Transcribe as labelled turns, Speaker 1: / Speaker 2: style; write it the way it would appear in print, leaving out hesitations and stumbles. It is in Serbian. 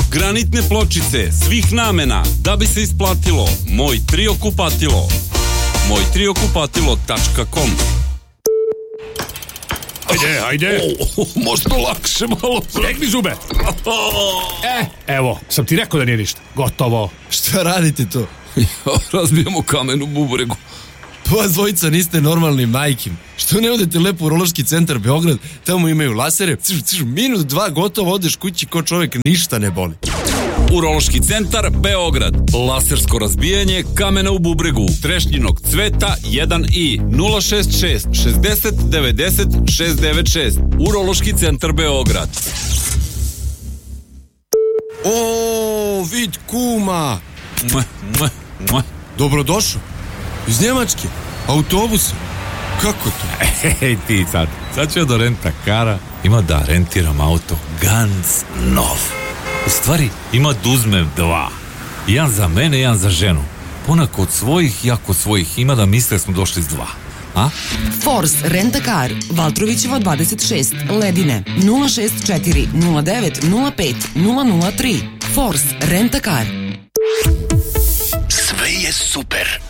Speaker 1: Granitne pločice svih namena da bi se isplatilo. Moj trio kupatilo. mojtriokupatilo.com.
Speaker 2: Ajde.
Speaker 1: Možda lakše malo.
Speaker 2: Stegni zube. Evo, sam ti rekao da nije ništa. Gotovo.
Speaker 3: Šta radite to?
Speaker 1: Razbijamo kamenu bubregu.
Speaker 3: Pa vas dvojica niste normalni, majkim. Što ne odete lepo u Urološki centar Beograd, tamo imaju lasere, minut 2 gotovo, odeš kući ko čovjek, ništa ne boli.
Speaker 1: Urološki centar Beograd. Lasersko razbijanje kamena u bubregu. Trešnjinog cveta 1i 066 60 90 696. Urološki centar Beograd.
Speaker 3: O, vid kuma. Dobrodošao. Iz Njemačke. Autobusa. Kako to?
Speaker 4: Ej ti sad ću ja do renta kara. Ima da rentiram auto ganz nov. U stvari ima da uzmem 2. Jedan za mene, jedan za ženu. Ponako od svojih, jako svojih ima da misle smo došli s 2. A?
Speaker 5: Force Rent a Car, Valtrovićeva 26, Ledine, 064 09 05 003. Force Rent a Car.
Speaker 6: Sve je super.